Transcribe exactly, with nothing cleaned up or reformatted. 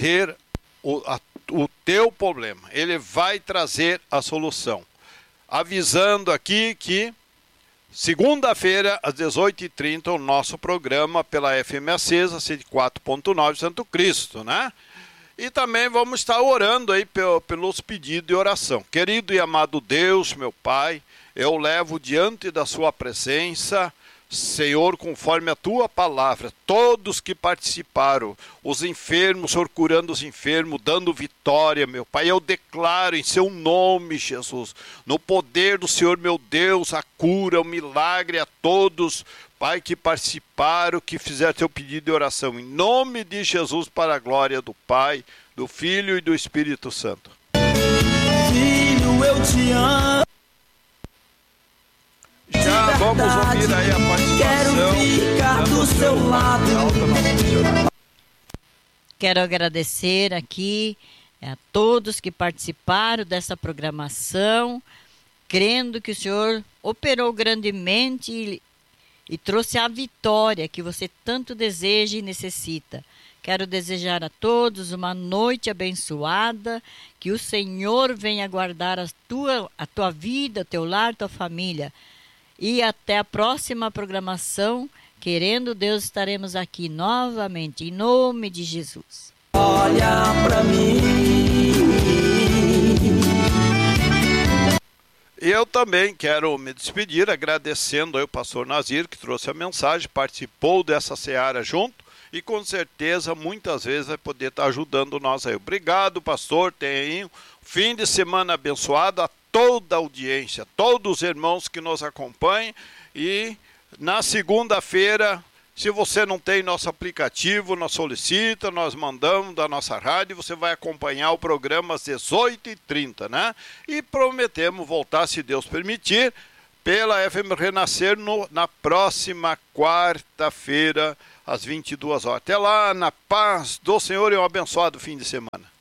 ter o, a, o teu problema. Ele vai trazer a solução. Avisando aqui que segunda-feira, às dezoito e trinta, o nosso programa pela F M Acesa, cento e quatro ponto nove, Santo Cristo, né? E também vamos estar orando aí pelos pedidos de oração. Querido e amado Deus, meu Pai, eu levo diante da sua presença, Senhor, conforme a tua palavra, todos que participaram, os enfermos, Senhor, curando os enfermos, dando vitória, meu Pai, eu declaro em seu nome, Jesus, no poder do Senhor, meu Deus, a cura, o milagre a todos, Pai, que participaram, que fizeram seu pedido de oração, em nome de Jesus, para a glória do Pai, do Filho e do Espírito Santo. Filho, eu te amo. Já vamos ouvir aí a participação. Quero ficar do seu lado. Quero agradecer aqui a todos que participaram dessa programação, crendo que o Senhor operou grandemente e, e trouxe a vitória que você tanto deseja e necessita. Quero desejar a todos uma noite abençoada, que o Senhor venha guardar a tua, a tua vida, teu lar, tua família. E até a próxima programação, querendo Deus, estaremos aqui novamente, em nome de Jesus. Olha pra mim. E eu também quero me despedir, agradecendo ao pastor Nazir, que trouxe a mensagem, participou dessa seara junto, e com certeza, muitas vezes, vai poder estar ajudando nós aí. Obrigado, pastor, tenha um fim de semana abençoado a toda a audiência, todos os irmãos que nos acompanham, e na segunda-feira, se você não tem nosso aplicativo, nós solicita, nós mandamos da nossa rádio, você vai acompanhar o programa às dezoito e trinta, né? E prometemos voltar, se Deus permitir, pela F M Renascer no, na próxima quarta-feira, às vinte e duas horas. Até lá, na paz do Senhor e um abençoado fim de semana.